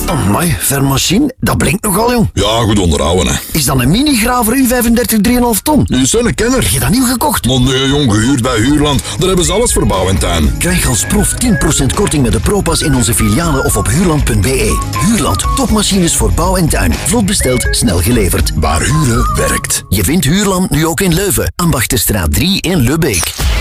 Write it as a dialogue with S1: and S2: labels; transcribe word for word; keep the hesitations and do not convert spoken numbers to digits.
S1: Amai, vermachine, dat blinkt nogal, jong.
S2: Ja, goed onderhouden, hè.
S1: Is dat een mini-graver U vijfendertig drie komma vijf ton?
S2: Die is een kenner.
S1: Heb je dat nieuw gekocht?
S2: Maar nee, jong, gehuurd bij Huurland. Daar hebben ze alles voor bouw en tuin.
S1: Krijg als proef tien procent korting met de ProPass in onze filialen of op huurland punt be. Huurland, topmachines voor bouw en tuin. Vlot besteld, snel geleverd.
S2: Waar huren werkt.
S1: Je vindt Huurland nu ook in Leuven, Ambachtenstraat drie in Lubbeek.